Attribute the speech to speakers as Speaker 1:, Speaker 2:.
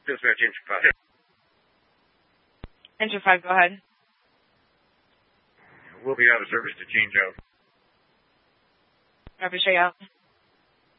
Speaker 1: Dispatch engine 5.
Speaker 2: Engine 5, go ahead.
Speaker 1: We'll be out of service to change out.
Speaker 2: Copy, straight out.